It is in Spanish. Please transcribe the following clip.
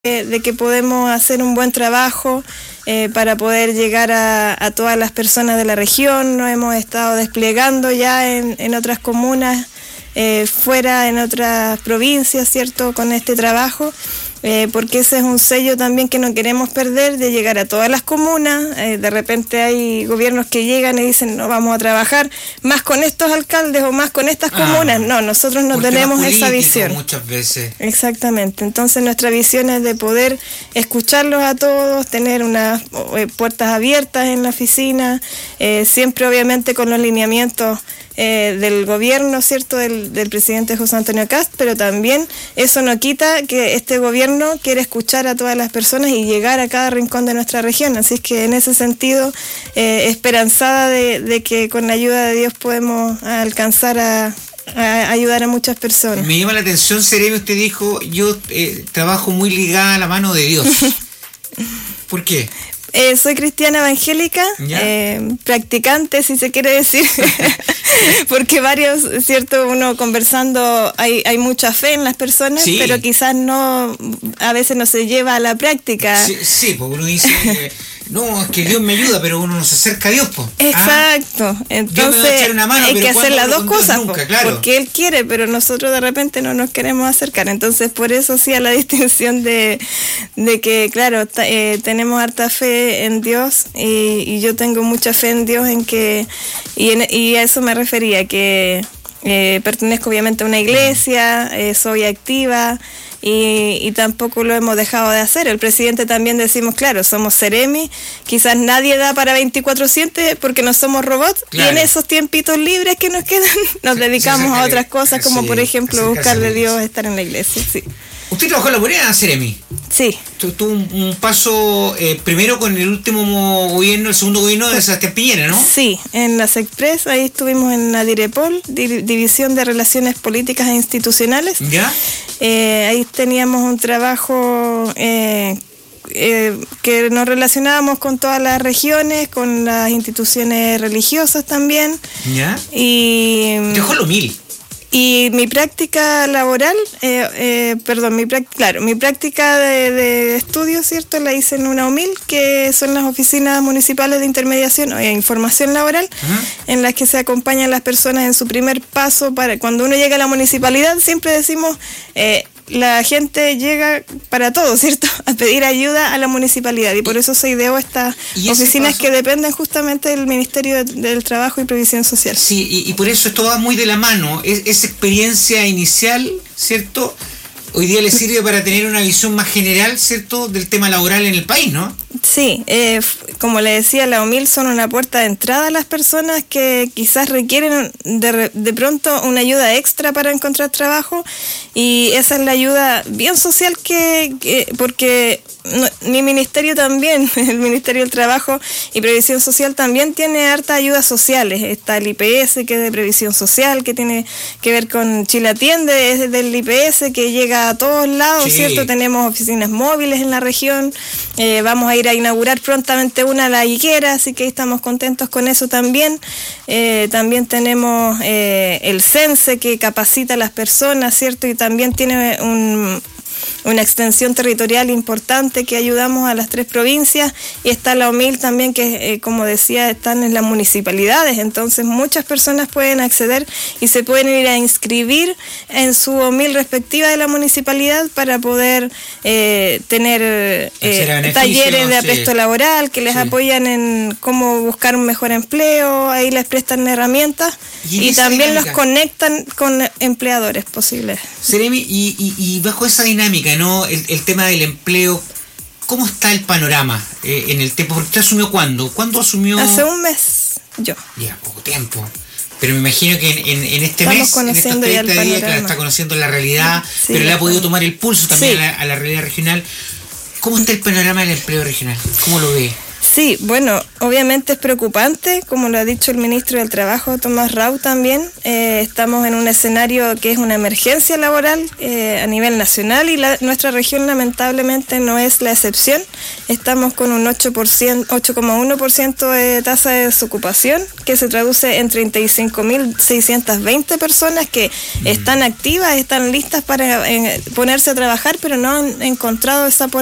de que podemos hacer un buen trabajo para poder llegar a todas las personas de la región. Nos hemos estado desplegando ya en otras comunas, fuera en otras provincias, ¿cierto?, con este trabajo. Porque ese es un sello también que no queremos perder, de llegar a todas las comunas. De repente hay gobiernos que llegan y dicen, no, vamos a trabajar más con estos alcaldes o más con estas comunas. No, nosotros no tenemos esa visión. Muchas veces. Exactamente. Entonces nuestra visión es de poder escucharlos a todos, tener unas puertas abiertas en la oficina, siempre obviamente con los lineamientos del gobierno, ¿cierto?, del presidente José Antonio Kast, pero también eso no quita que este gobierno quiere escuchar a todas las personas y llegar a cada rincón de nuestra región. Así es que en ese sentido, esperanzada de que con la ayuda de Dios podemos alcanzar a ayudar a muchas personas. Me llama la atención, Seremi, usted dijo, yo trabajo muy ligada a la mano de Dios. ¿Por qué? Soy cristiana evangélica, practicante, si se quiere decir, porque varios, ¿cierto?, uno conversando, hay mucha fe en las personas, sí, pero quizás no, a veces no se lleva a la práctica. Sí, porque uno dice, no, es que Dios me ayuda, pero uno no se acerca a Dios, pues. Exacto, entonces hay que hacer las dos cosas, nunca, claro, porque Él quiere, pero nosotros de repente no nos queremos acercar. Entonces por eso sí, a la distinción de que, claro, tenemos harta fe en Dios, y yo tengo mucha fe en Dios, y a eso me refería, que pertenezco obviamente a una iglesia, soy activa, y tampoco lo hemos dejado de hacer. El presidente también decimos, claro, somos Seremi, quizás nadie da para 24/7 porque no somos robots, claro, y en esos tiempitos libres que nos quedan nos dedicamos a otras cosas, como por ejemplo buscarle a Dios, estar en la iglesia. Sí. ¿Usted trabajó en La Morena, Seremi? Sí. Tuvo un paso primero con el último gobierno, el segundo gobierno de Sebastián Piñera, ¿no? Sí, en las Express, ahí estuvimos en la Direpol, División de Relaciones Políticas e Institucionales. ¿Ya? Ahí teníamos un trabajo que nos relacionábamos con todas las regiones, con las instituciones religiosas también. ¿Ya? Y dejó lo mil. Y mi práctica laboral, mi práctica de estudio, ¿cierto?, la hice en una OMIL, que son las oficinas municipales de intermediación e información laboral, en las que se acompañan las personas en su primer paso. Para cuando uno llega a la municipalidad, siempre decimos, la gente llega para todo, ¿cierto?, a pedir ayuda a la municipalidad, y por eso se ideó estas oficinas que dependen justamente del Ministerio del Trabajo y Previsión Social. Sí, y por eso esto va muy de la mano. Esa experiencia inicial, ¿cierto?, hoy día le sirve para tener una visión más general, ¿cierto?, del tema laboral en el país, ¿no? Sí, como le decía, la OMIL son una puerta de entrada a las personas que quizás requieren de pronto una ayuda extra para encontrar trabajo, y esa es la ayuda bien social porque mi ministerio también, el Ministerio del Trabajo y Previsión Social, también tiene hartas ayudas sociales. Está el IPS, que es de Previsión Social, que tiene que ver con Chile Atiende, es del IPS, que llega a todos lados, sí, ¿cierto? Tenemos oficinas móviles en la región, vamos a ir a inaugurar prontamente una a La Higuera, así que estamos contentos con eso también. También tenemos el CENSE, que capacita a las personas, ¿cierto?, y también tiene una extensión territorial importante, que ayudamos a las 3 provincias, y está la OMIL también, que como decía, están en las municipalidades. Entonces muchas personas pueden acceder y se pueden ir a inscribir en su OMIL respectiva de la municipalidad para poder tener talleres de apresto laboral que les apoyan en cómo buscar un mejor empleo. Ahí les prestan herramientas y también los conectan con empleadores posibles. Seremi, y bajo esa dinámica, ¿no?, el tema del empleo, ¿cómo está el panorama en el tiempo? Porque usted asumió ¿cuándo? ¿Cuándo asumió? Hace un mes, yo. Ya, poco tiempo. Pero me imagino que en este estamos mes, conociendo en estos 30 días, claro, está conociendo la realidad, sí, pero le ha podido tomar el pulso también, sí, a la realidad regional. ¿Cómo está el panorama del empleo regional? ¿Cómo lo ve? Sí, bueno, obviamente es preocupante, como lo ha dicho el ministro del Trabajo, Tomás Rau, también. Estamos en un escenario que es una emergencia laboral a nivel nacional y nuestra región lamentablemente no es la excepción. Estamos con un 8,1% de tasa de desocupación, que se traduce en 35.620 personas que están activas, están listas para ponerse a trabajar, pero no han encontrado esa